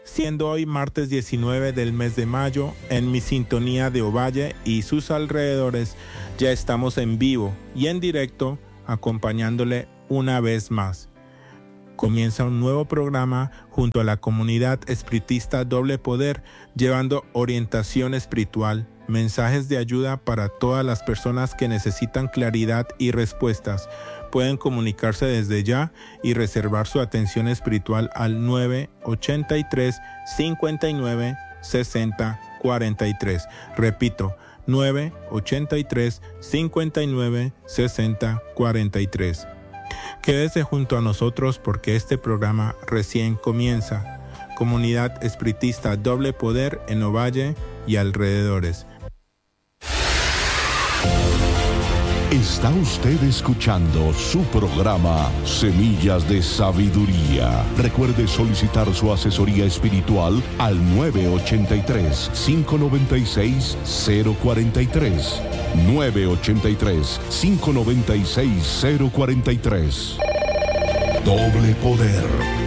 siendo hoy martes 19 del mes de mayo, en mi sintonía de Ovalle y sus alrededores, ya estamos en vivo y en directo, acompañándole una vez más. Comienza un nuevo programa junto a la comunidad espiritista Doble Poder, llevando orientación espiritual, mensajes de ayuda para todas las personas que necesitan claridad y respuestas. Pueden comunicarse desde ya y reservar su atención espiritual al 983 59 60 43. Repito, 983 59 60 43. Quédese junto a nosotros porque este programa recién comienza. Comunidad espiritista Doble Poder en Ovalle y alrededores. Está usted escuchando su programa Semillas de Sabiduría. Recuerde solicitar su asesoría espiritual al 983-596-043. 983-596-043. Doble Poder.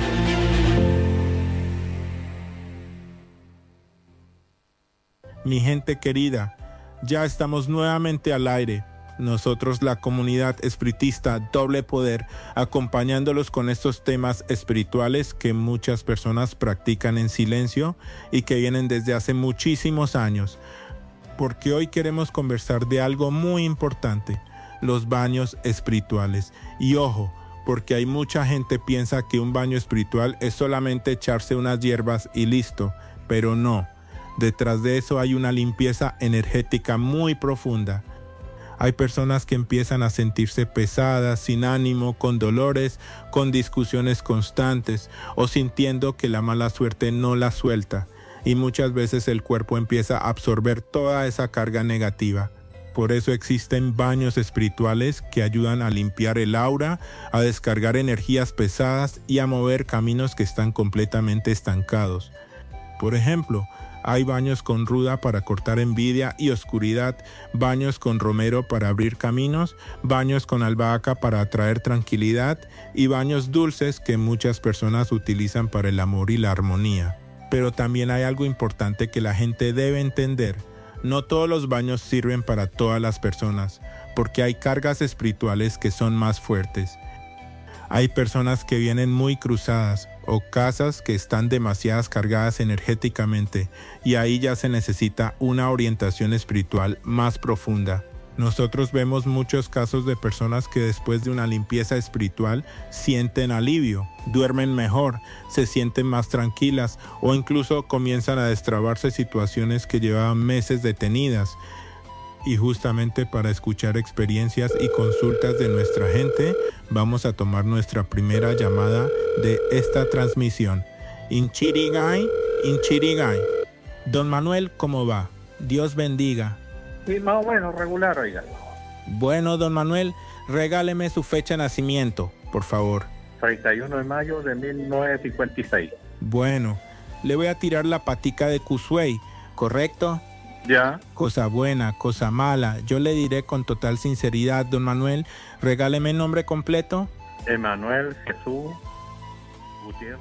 Mi gente querida, ya estamos nuevamente al aire. Nosotros, la comunidad espiritista Doble Poder, acompañándolos con estos temas espirituales que muchas personas practican en silencio y que vienen desde hace muchísimos años. Porque hoy queremos conversar de algo muy importante, los baños espirituales. Y ojo, porque hay mucha gente que piensa que un baño espiritual es solamente echarse unas hierbas y listo, pero no. Detrás de eso hay una limpieza energética muy profunda. Hay personas que empiezan a sentirse pesadas, sin ánimo, con dolores, con discusiones constantes o sintiendo que la mala suerte no la suelta. Y muchas veces el cuerpo empieza a absorber toda esa carga negativa. Por eso existen baños espirituales que ayudan a limpiar el aura, a descargar energías pesadas y a mover caminos que están completamente estancados. Por ejemplo, hay baños con ruda para cortar envidia y oscuridad, baños con romero para abrir caminos, baños con albahaca para atraer tranquilidad y baños dulces que muchas personas utilizan para el amor y la armonía. Pero también hay algo importante que la gente debe entender. No todos los baños sirven para todas las personas, porque hay cargas espirituales que son más fuertes. Hay personas que vienen muy cruzadas o casas que están demasiadas cargadas energéticamente y ahí ya se necesita una orientación espiritual más profunda. Nosotros vemos muchos casos de personas que después de una limpieza espiritual sienten alivio, duermen mejor, se sienten más tranquilas o incluso comienzan a destrabarse situaciones que llevaban meses detenidas. Y justamente para escuchar experiencias y consultas de nuestra gente, vamos a tomar nuestra primera llamada de esta transmisión. Inchirigay, Inchirigay. Don Manuel, ¿cómo va? Dios bendiga. Sí, más o menos regular, oiga. Bueno, don Manuel, regáleme su fecha de nacimiento, por favor. 31 de mayo de 1956. Bueno, le voy a tirar la patica de Cusuey, ¿correcto? Ya. Cosa buena, cosa mala. Yo le diré con total sinceridad, don Manuel, regáleme el nombre completo. Emanuel Jesús Gutiérrez.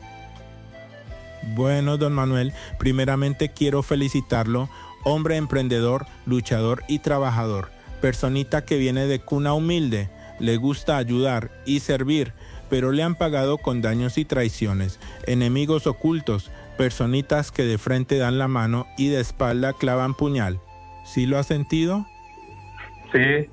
Bueno, don Manuel, primeramente quiero felicitarlo. Hombre emprendedor, luchador y trabajador. Personita que viene de cuna humilde. Le gusta ayudar y servir, pero le han pagado con daños y traiciones. Enemigos ocultos. Personitas que de frente dan la mano y de espalda clavan puñal. ¿Sí lo has sentido? Sí.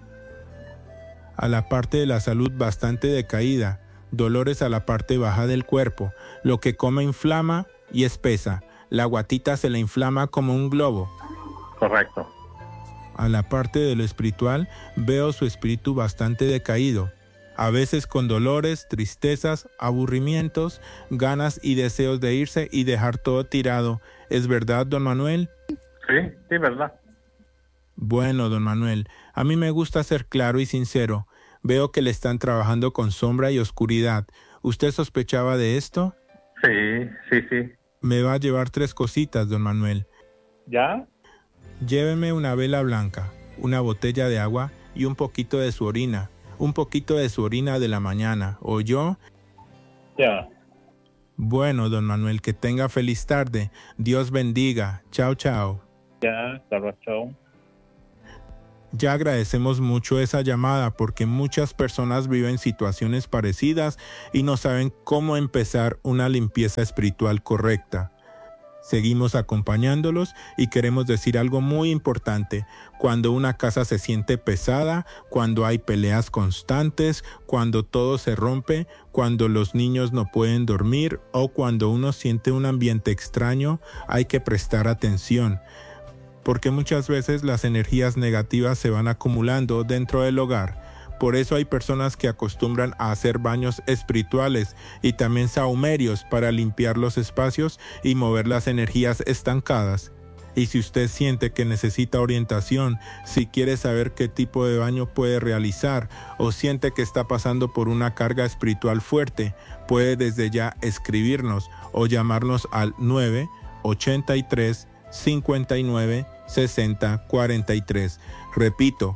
A la parte de la salud bastante decaída, dolores a la parte baja del cuerpo, lo que come inflama y espesa, la guatita se le inflama como un globo. Correcto. A la parte de lo espiritual, veo su espíritu bastante decaído, a veces con dolores, tristezas, aburrimientos, ganas y deseos de irse y dejar todo tirado. ¿Es verdad, don Manuel? Sí, verdad. Bueno, don Manuel, a mí me gusta ser claro y sincero. Veo que le están trabajando con sombra y oscuridad. ¿Usted sospechaba de esto? Sí. Me va a llevar 3 cositas, don Manuel. ¿Ya? Lléveme una vela blanca, una botella de agua y un poquito de su orina. Un poquito de su orina de la mañana, ¿oyó? Ya. Bueno, don Manuel, que tenga feliz tarde. Dios bendiga. Chao, chao. Ya, chao. Ya agradecemos mucho esa llamada porque muchas personas viven situaciones parecidas y no saben cómo empezar una limpieza espiritual correcta. Seguimos acompañándolos y queremos decir algo muy importante. Cuando una casa se siente pesada, cuando hay peleas constantes, cuando todo se rompe, cuando los niños no pueden dormir o cuando uno siente un ambiente extraño, hay que prestar atención. Porque muchas veces las energías negativas se van acumulando dentro del hogar. Por eso hay personas que acostumbran a hacer baños espirituales y también sahumerios para limpiar los espacios y mover las energías estancadas. Y si usted siente que necesita orientación, si quiere saber qué tipo de baño puede realizar o siente que está pasando por una carga espiritual fuerte, puede desde ya escribirnos o llamarnos al 983 59 60 43. Repito,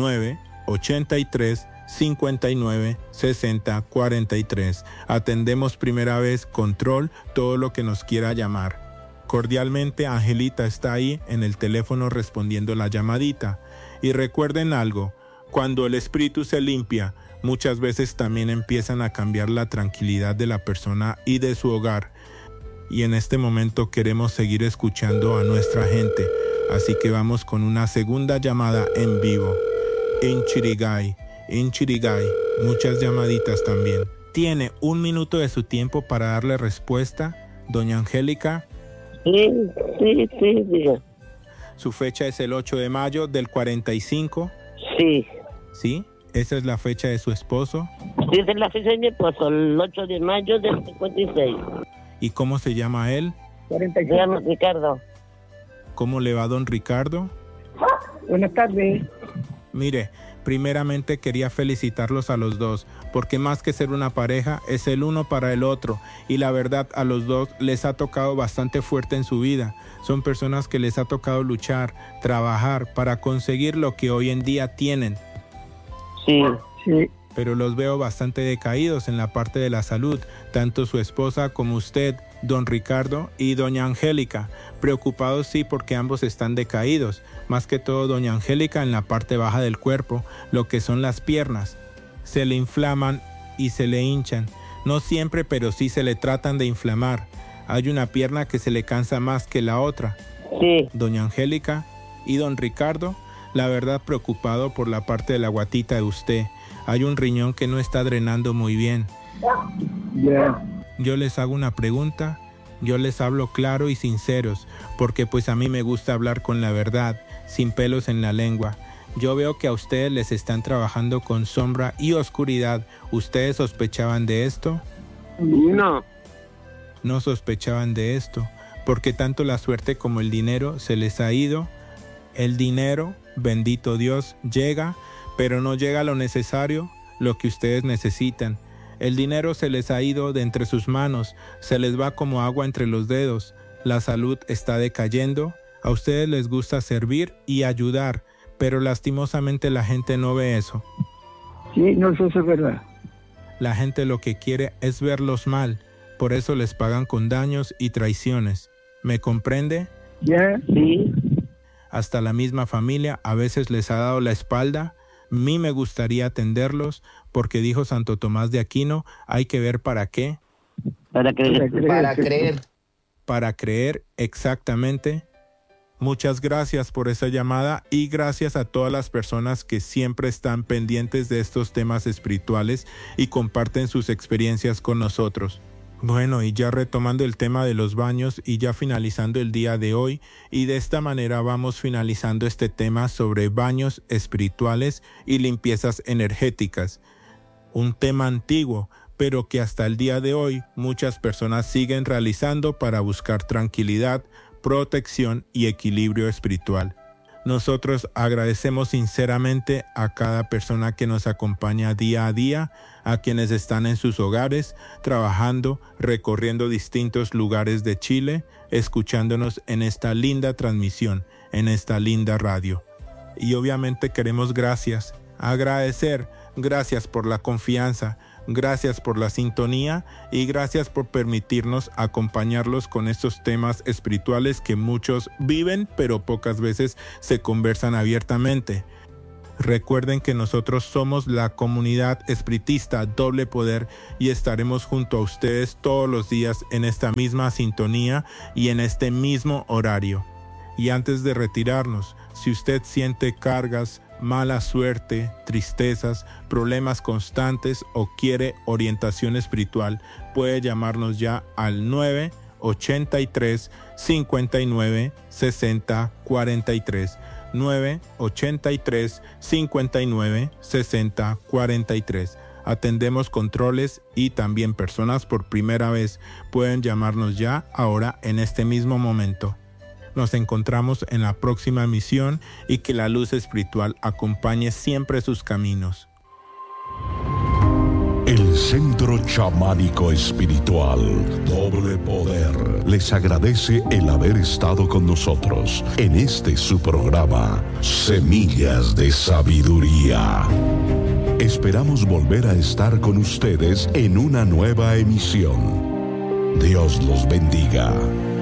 983 59 60 43. Atendemos primera vez control, todo lo que nos quiera llamar. Cordialmente, Angelita está ahí en el teléfono respondiendo la llamadita. Y recuerden algo, cuando el espíritu se limpia, muchas veces también empiezan a cambiar la tranquilidad de la persona y de su hogar. Y en este momento queremos seguir escuchando a nuestra gente, así que vamos con una segunda llamada en vivo. En Chirigay, muchas llamaditas también. ¿Tiene 1 minuto de su tiempo para darle respuesta, doña Angélica? Sí, diga. Su fecha es el 8 de mayo del 45. Sí. ¿Sí? ¿Esa es la fecha de su esposo? Sí, esa es la fecha de mi esposo, el 8 de mayo del 56. ¿Y cómo se llama él? Se llama Ricardo. ¿Cómo le va, don Ricardo? Buenas tardes. Mire, primeramente quería felicitarlos a los dos, porque más que ser una pareja, es el uno para el otro, y la verdad a los dos les ha tocado bastante fuerte en su vida. Son personas que les ha tocado luchar, trabajar para conseguir lo que hoy en día tienen. Sí. Pero los veo bastante decaídos en la parte de la salud, tanto su esposa como usted, don Ricardo, y doña Angélica. Preocupados sí porque ambos están decaídos, más que todo doña Angélica en la parte baja del cuerpo, lo que son las piernas. Se le inflaman y se le hinchan, no siempre, pero sí se le tratan de inflamar. Hay una pierna que se le cansa más que la otra. Sí. Doña Angélica y don Ricardo, la verdad preocupado por la parte de la guatita de usted. Hay un riñón que no está drenando muy bien. Yo les hago una pregunta, yo les hablo claro y sinceros, porque pues a mí me gusta hablar con la verdad, sin pelos en la lengua. Yo veo que a ustedes les están trabajando con sombra y oscuridad. ¿Ustedes sospechaban de esto? No. No sospechaban de esto, porque tanto la suerte como el dinero se les ha ido. El dinero, bendito Dios, llega, pero no llega lo necesario, lo que ustedes necesitan. El dinero se les ha ido de entre sus manos, se les va como agua entre los dedos. La salud está decayendo. A ustedes les gusta servir y ayudar, pero lastimosamente la gente no ve eso. Sí, no, eso es verdad. La gente lo que quiere es verlos mal, por eso les pagan con daños y traiciones. ¿Me comprende? Ya. Sí. Hasta la misma familia a veces les ha dado la espalda. A mí me gustaría atenderlos, porque dijo Santo Tomás de Aquino, hay que ver para qué. Para creer. Para creer, exactamente. Muchas gracias por esa llamada y gracias a todas las personas que siempre están pendientes de estos temas espirituales y comparten sus experiencias con nosotros. Bueno, y ya retomando el tema de los baños y ya finalizando el día de hoy, y de esta manera vamos finalizando este tema sobre baños espirituales y limpiezas energéticas. Un tema antiguo, pero que hasta el día de hoy muchas personas siguen realizando para buscar tranquilidad, protección y equilibrio espiritual. Nosotros agradecemos sinceramente a cada persona que nos acompaña día a día, a quienes están en sus hogares, trabajando, recorriendo distintos lugares de Chile, escuchándonos en esta linda transmisión, en esta linda radio. Y obviamente queremos agradecer, gracias por la confianza, Gracias por la sintonía y gracias por permitirnos acompañarlos con estos temas espirituales que muchos viven, pero pocas veces se conversan abiertamente. Recuerden que nosotros somos la comunidad espiritista Doble Poder y estaremos junto a ustedes todos los días en esta misma sintonía y en este mismo horario. Y antes de retirarnos, si usted siente cargas, mala suerte, tristezas, problemas constantes o quiere orientación espiritual, puede llamarnos ya al 983 59 60 43. 983 59 60 43. Atendemos controles y también personas por primera vez. Pueden llamarnos ya ahora en este mismo momento. Nos encontramos en la próxima emisión y que la luz espiritual acompañe siempre sus caminos. El Centro Chamánico Espiritual Doble Poder les agradece el haber estado con nosotros en este su programa Semillas de Sabiduría. Esperamos volver a estar con ustedes en una nueva emisión. Dios los bendiga.